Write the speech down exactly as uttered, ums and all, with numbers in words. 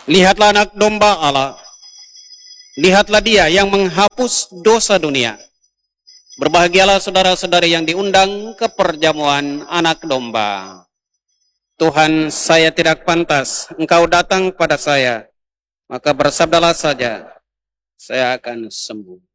Lihatlah anak domba Allah. Lihatlah dia yang menghapus dosa dunia. Berbahagialah saudara-saudari yang diundang ke perjamuan anak domba. Tuhan, saya tidak pantas Engkau datang pada saya, maka bersabdalah saja, saya akan sembuh.